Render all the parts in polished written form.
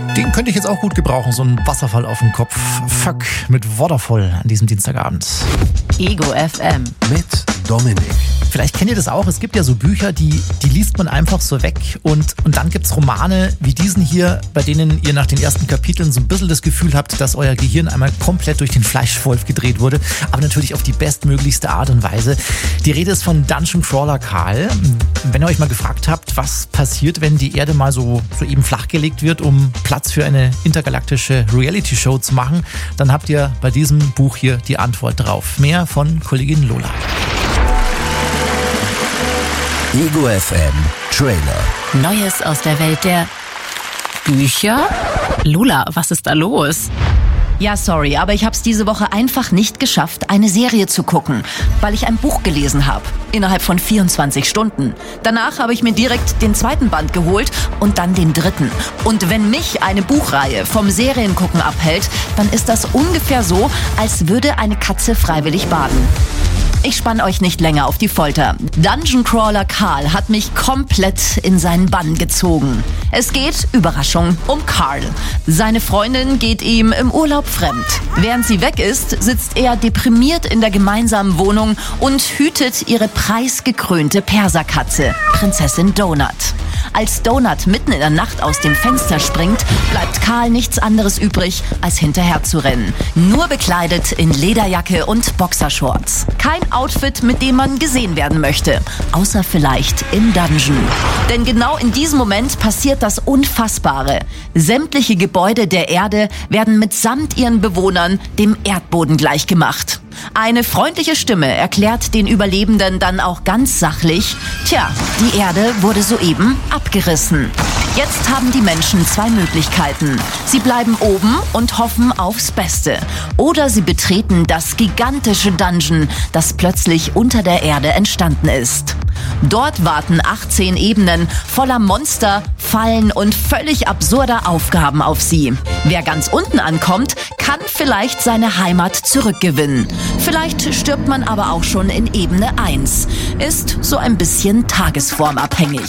Den könnte ich jetzt auch gut gebrauchen, so ein Wasserfall auf dem Kopf. Fuck mit Waterfall an diesem Dienstagabend. Ego FM. Mit Dominik. Vielleicht kennt ihr das auch, es gibt ja so Bücher, die liest man einfach so weg und dann gibt's Romane wie diesen hier, bei denen ihr nach den ersten Kapiteln so ein bisschen das Gefühl habt, dass euer Gehirn einmal komplett durch den Fleischwolf gedreht wurde, aber natürlich auf die bestmöglichste Art und Weise. Die Rede ist von Dungeon Crawler Carl. Wenn ihr euch mal gefragt habt, was passiert, wenn die Erde mal so eben flachgelegt wird, um Platz für eine intergalaktische Reality-Show zu machen, dann habt ihr bei diesem Buch hier die Antwort drauf. Mehr von Kollegin Lola. Ego FM Trailer. Neues aus der Welt der Bücher? Lola, was ist da los? Ja, sorry, aber ich hab's diese Woche einfach nicht geschafft, eine Serie zu gucken, weil ich ein Buch gelesen habe. Innerhalb von 24 Stunden. Danach habe ich mir direkt den zweiten Band geholt und dann den dritten. Und wenn mich eine Buchreihe vom Seriengucken abhält, dann ist das ungefähr so, als würde eine Katze freiwillig baden. Ich spann euch nicht länger auf die Folter. Dungeon Crawler Carl hat mich komplett in seinen Bann gezogen. Es geht, Überraschung, um Carl. Seine Freundin geht ihm im Urlaub fremd. Während sie weg ist, sitzt er deprimiert in der gemeinsamen Wohnung und hütet ihre preisgekrönte Perserkatze, Prinzessin Donut. Als Donut mitten in der Nacht aus dem Fenster springt, bleibt Carl nichts anderes übrig, als hinterher zu rennen. Nur bekleidet in Lederjacke und Boxershorts. Kein Outfit, mit dem man gesehen werden möchte. Außer vielleicht im Dungeon. Denn genau in diesem Moment passiert das Unfassbare. Sämtliche Gebäude der Erde werden mitsamt ihren Bewohnern dem Erdboden gleichgemacht. Eine freundliche Stimme erklärt den Überlebenden dann auch ganz sachlich, die Erde wurde soeben abgerissen. Jetzt haben die Menschen zwei Möglichkeiten. Sie bleiben oben und hoffen aufs Beste. Oder sie betreten das gigantische Dungeon, das plötzlich unter der Erde entstanden ist. Dort warten 18 Ebenen voller Monster, Fallen und völlig absurder Aufgaben auf sie. Wer ganz unten ankommt, kann vielleicht seine Heimat zurückgewinnen. Vielleicht stirbt man aber auch schon in Ebene 1. Ist so ein bisschen tagesformabhängig.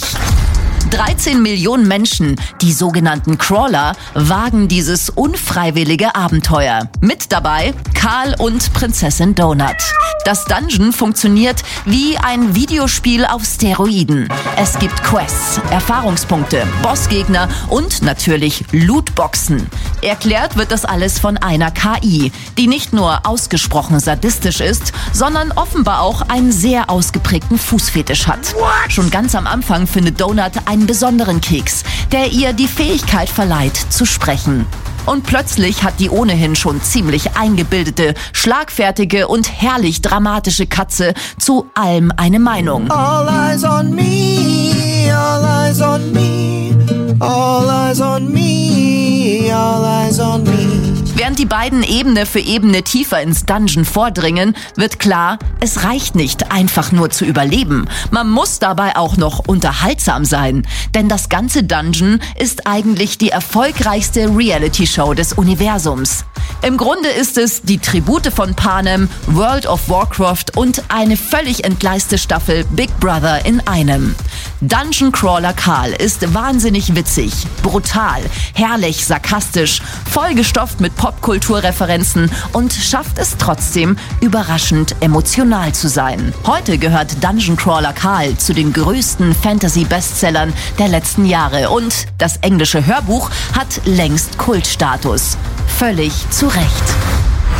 13 Millionen Menschen, die sogenannten Crawler, wagen dieses unfreiwillige Abenteuer. Mit dabei Carl und Prinzessin Donut. Das Dungeon funktioniert wie ein Videospiel auf Steroiden. Es gibt Quests, Erfahrungspunkte, Bossgegner und natürlich Lootboxen. Erklärt wird das alles von einer KI, die nicht nur ausgesprochen sadistisch ist, sondern offenbar auch einen sehr ausgeprägten Fußfetisch hat. Schon ganz am Anfang findet Donut einen besonderen Keks, der ihr die Fähigkeit verleiht, zu sprechen. Und plötzlich hat die ohnehin schon ziemlich eingebildete, schlagfertige und herrlich dramatische Katze zu allem eine Meinung. All eyes on me, all eyes on me, all eyes on me, all eyes on me. Während die beiden Ebene für Ebene tiefer ins Dungeon vordringen, wird klar, es reicht nicht, einfach nur zu überleben. Man muss dabei auch noch unterhaltsam sein. Denn das ganze Dungeon ist eigentlich die erfolgreichste Reality-Show des Universums. Im Grunde ist es die Tribute von Panem, World of Warcraft und eine völlig entgleiste Staffel Big Brother in einem. Dungeon Crawler Carl ist wahnsinnig witzig, brutal, herrlich, sarkastisch, vollgestopft mit Popkulturreferenzen und schafft es trotzdem, überraschend emotional zu sein. Heute gehört Dungeon Crawler Carl zu den größten Fantasy-Bestsellern der letzten Jahre und das englische Hörbuch hat längst Kultstatus. Völlig zu Recht.